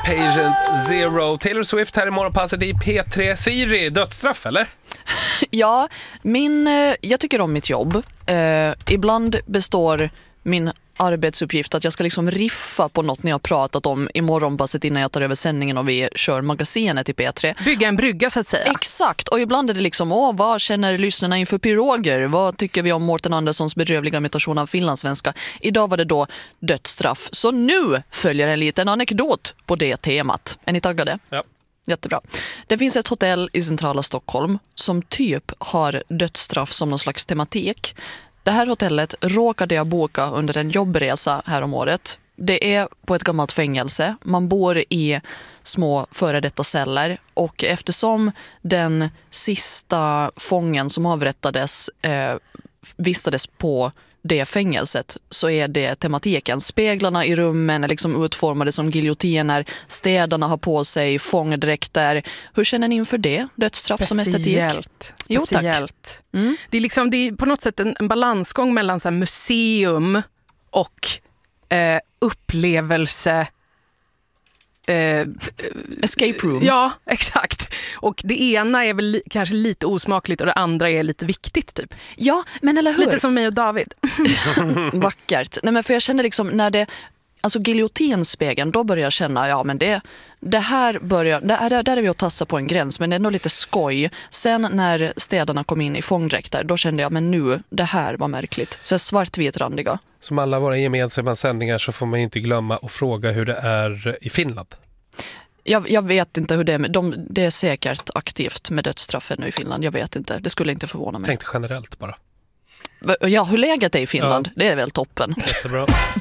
Patient Zero. Taylor Swift här i morgonpasset i P3. Siri, dödsstraff eller? Ja, jag tycker om mitt jobb. Ibland består min arbetsuppgift att jag ska liksom riffa på något ni har pratat om i morgonpasset innan jag tar över sändningen och vi kör magasinet i P3. Bygga en brygga så att säga. Exakt, och ibland är det liksom, vad känner lyssnarna inför piroger? Vad tycker vi om Mårten Anderssons bedrövliga imitation av finlandssvenska? Idag var det då dödsstraff. Så nu följer en liten anekdot på det temat. Är ni taggade? Ja. Jättebra. Det finns ett hotell i centrala Stockholm som typ har dödsstraff som någon slags tematik. Det här hotellet råkade jag boka under en jobbresa här om året. Det är på ett gammalt fängelse. Man bor i små före detta celler. Och eftersom den sista fången som avrättades vistades på det fängelset så är det tematiken. Speglarna i rummen är liksom utformade som giljotiner. Städarna har på sig fångdräkter. Hur känner ni inför det? Dödsstraff som estetik? Speciellt. Jo, tack. Det är på något sätt en balansgång mellan så här museum och upplevelse. Escape room. Ja, exakt. Och det ena är väl kanske lite osmakligt och det andra är lite viktigt typ. Ja, men eller hur? Lite som mig och David. Vackert. Nej, men för jag känner liksom när det, alltså giljotinspegeln, då börjar jag känna, ja men det här börjar, där är vi att tassa på en gräns, men det är nog lite skoj. Sen när städarna kom in i fångdräkter, då kände jag, men nu, det här var märkligt. Så svartvitrandiga. Som alla våra gemensamma sändningar så får man inte glömma att fråga hur det är i Finland. Jag vet inte hur det är, men det är säkert aktivt med dödsstraffen nu i Finland. Jag vet inte, det skulle inte förvåna mig. Tänkte generellt bara. Ja, hur läget är i Finland, det är väl toppen. Jättebra.